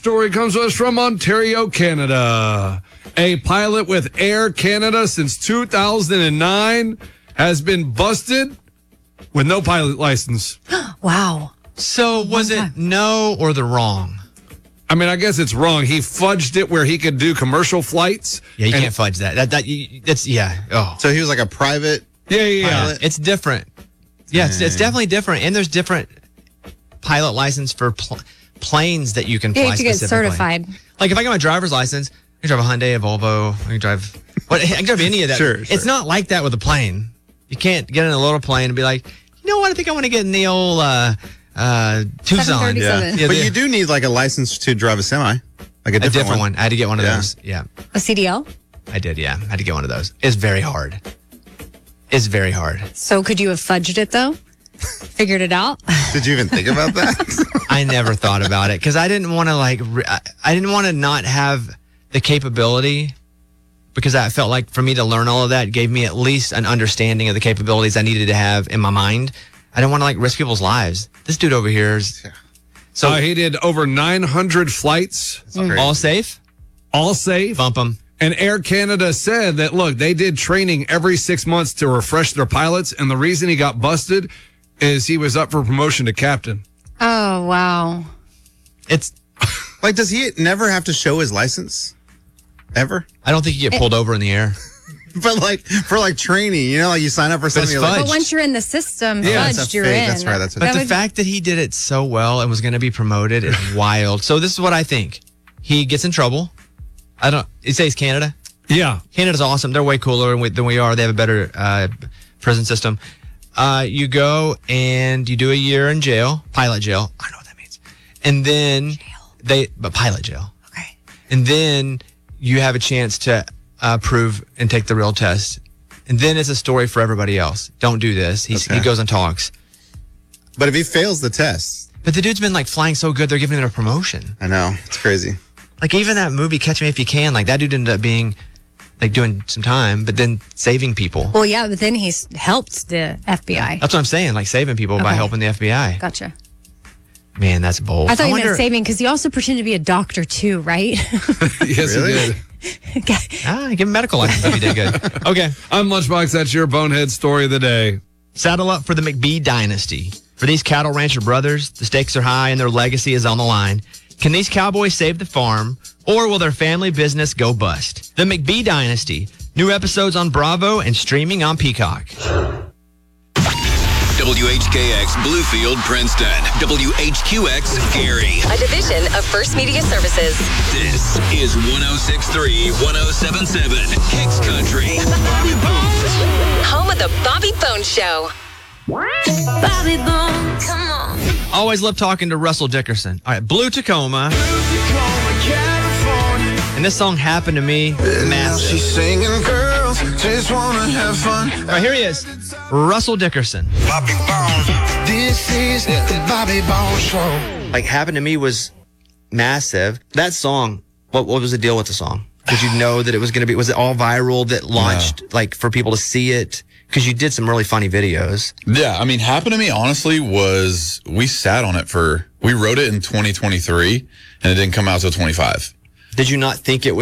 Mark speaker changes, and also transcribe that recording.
Speaker 1: story comes to us from Ontario, Canada. A pilot with Air Canada since 2009 has been busted with no pilot license.
Speaker 2: Wow.
Speaker 3: So was it no or the wrong?
Speaker 1: I mean, I guess it's wrong. He fudged it where he could do commercial flights.
Speaker 3: Yeah, you can't fudge that. That's yeah. Oh,
Speaker 4: So he was like a private pilot?
Speaker 3: it's different. Yeah, it's definitely different. And there's different pilot license for planes that you can fly
Speaker 2: You have to get
Speaker 3: specifically.
Speaker 2: certified.
Speaker 3: Like if I got my driver's license, I can drive a Hyundai, a Volvo. I can drive any of that.
Speaker 4: Sure.
Speaker 3: It's not like that with a plane. You can't get in a little plane and be like, you know what? I think I want to get in the old Tucson.
Speaker 2: 737.
Speaker 3: Yeah,
Speaker 4: But you do need like a license to drive a semi. Like a different one.
Speaker 3: I had to get one of those. Yeah,
Speaker 2: A CDL?
Speaker 3: I did. Yeah, I had to get one of those. It's very hard. It's very hard.
Speaker 2: So could you have fudged it, though? Figured it out?
Speaker 4: Did you even think about that?
Speaker 3: I never thought about it because I didn't want to I didn't want to not have the capability, because I felt like for me to learn all of that gave me at least an understanding of the capabilities I needed to have in my mind. I didn't want to risk people's lives. This dude over here is
Speaker 1: So he did over 900 flights,
Speaker 3: all safe.
Speaker 1: all safe.
Speaker 3: Bump him.
Speaker 1: And Air Canada said that, look, they did training every 6 months to refresh their pilots. And the reason he got busted is he was up for promotion to captain.
Speaker 2: Oh, wow.
Speaker 3: It's.
Speaker 4: Like, does he never have to show his license? Ever?
Speaker 3: I don't think you get pulled over in the air.
Speaker 4: But like for like training, like you sign up for something.
Speaker 3: it's
Speaker 4: You're like,
Speaker 2: But once you're in the system,
Speaker 4: that's
Speaker 2: fudged,
Speaker 4: a
Speaker 2: you're
Speaker 4: fake.
Speaker 2: in.
Speaker 4: That's right. That's
Speaker 3: But the fact that he did it so well and was going to be promoted is wild. So this is what I think. He gets in trouble. It says Canada.
Speaker 1: Yeah.
Speaker 3: Canada's awesome. They're way cooler than we are. They have a better prison system. You go and you do a year in jail, pilot jail. I don't know what that means. And then pilot jail.
Speaker 2: Okay.
Speaker 3: And then you have a chance to prove and take the real test. And then it's a story for everybody else. Don't do this. He goes and talks.
Speaker 4: but if he fails the test,
Speaker 3: But the dude's been flying so good, they're giving him a promotion.
Speaker 4: I know it's crazy.
Speaker 3: Even that movie, Catch Me If You Can, that dude ended up being doing some time, but then saving people.
Speaker 2: Well, yeah, but then he's helped the FBI.
Speaker 3: That's what I'm saying, saving people by helping the FBI.
Speaker 2: Gotcha.
Speaker 3: Man, that's bold.
Speaker 2: I thought you meant saving because he also pretended to be a doctor too, right?
Speaker 1: Yes,
Speaker 4: Really?
Speaker 1: he did.
Speaker 3: Give him medical license if he did good. Okay.
Speaker 1: I'm Lunchbox. That's your bonehead story of the day.
Speaker 3: Saddle up for the McBee dynasty. For these cattle rancher brothers, the stakes are high and their legacy is on the line. Can these cowboys save the farm, or will their family business go bust? The McBee dynasty. New episodes on Bravo and streaming on Peacock.
Speaker 5: WHKX Bluefield, Princeton. WHQX Gary.
Speaker 6: A division of First Media Services.
Speaker 5: This is 106.3, 107.7 Kicks Country.
Speaker 6: Home of the Bobby Bones Show. Bobby Bones, come on.
Speaker 3: Always love talking to Russell Dickerson. All right, Blue Tacoma. And this song happened to me. Massive.
Speaker 7: She's singing, girls just wanna have fun.
Speaker 3: All right, here he is. Russell Dickerson.
Speaker 7: Bobby Bones, this is the Bobby Bones Show.
Speaker 3: Happened to me was massive. That song, what was the deal with the song? Did you know that it was going to be, was it all viral that launched, for people to see it? Because you did some really funny videos.
Speaker 8: Yeah, Happened to Me, honestly, was we sat on it we wrote it in 2023, and it didn't come out till 25.
Speaker 3: Did you not think it was